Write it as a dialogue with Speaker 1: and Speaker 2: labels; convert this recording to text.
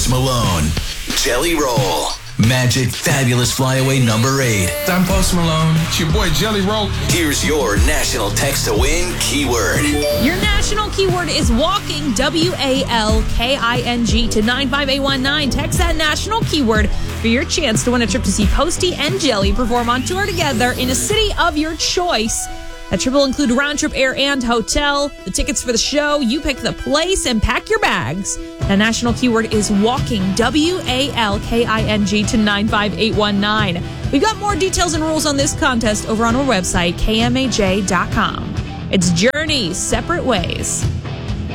Speaker 1: Post Malone. Jelly Roll. Magic Fabulous Flyaway number 8.
Speaker 2: I'm Post Malone. It's your boy Jelly Roll.
Speaker 1: Here's your national text to win keyword.
Speaker 3: Your national keyword is walking, WALKING, to 95819. Text that national keyword for your chance to win a trip to see Posty and Jelly perform on tour together in a city of your choice. That trip will include round-trip air and hotel, the tickets for the show. You pick the place and pack your bags. The national keyword is walking, WALKING, to 95819. We've got more details and rules on this contest over on our website, KMAJ.com. It's Journey, Separate Ways.